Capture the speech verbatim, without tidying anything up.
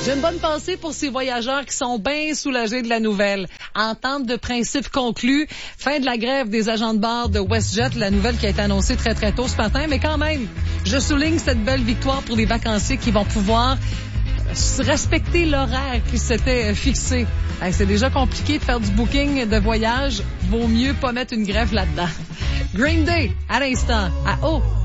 J'ai une bonne pensée pour ces voyageurs qui sont bien soulagés de la nouvelle. Entente de principe conclue. Fin de la grève des agents de bord de WestJet. La nouvelle qui a été annoncée très très tôt ce matin. Mais quand même, je souligne cette belle victoire pour les vacanciers qui vont pouvoir respecter l'horaire qui s'était fixé. Hey, c'est déjà compliqué de faire du booking de voyage. Vaut mieux pas mettre une grève là-dedans. Green Day, à l'instant, à haut.